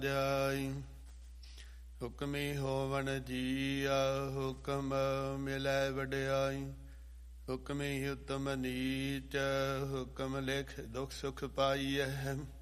ਹੁਕਮੀ ਹੋਵਨ ਜੀਆ ਹੁਕਮ ਮਿਲੈ ਵਡਿਆਈ। ਹੁਕਮੀ ਉਤਮ ਨੀਚ ਹੁਕਮ ਲਿਖ ਦੁਖ ਸੁਖ ਪਾਈਐ।